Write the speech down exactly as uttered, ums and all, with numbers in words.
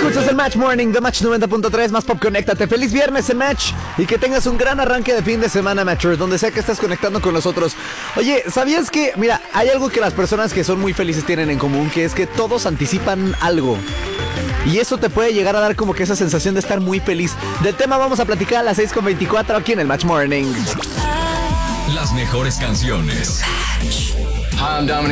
Escuchas el Match Morning de Match noventa punto tres, más pop, conéctate. Feliz viernes en Match y que tengas un gran arranque de fin de semana, Matchers, donde sea que estés conectando con nosotros. Oye, ¿sabías que, mira, hay algo que las personas que son muy felices tienen en común, que es que todos anticipan algo? Y eso te puede llegar a dar como que esa sensación de estar muy feliz. Del tema vamos a platicar a las seis con veinticuatro aquí en el Match Morning. Las mejores canciones. Hi, I'm Dominic